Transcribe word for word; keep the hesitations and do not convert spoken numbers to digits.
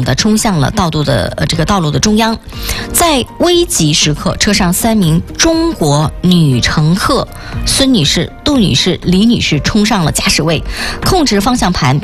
地冲向了道路的呃这个道路的中央。在危急时刻，车上三名中国女乘客孙女士、杜女士、李女士冲上了驾驶位，控制方向盘，并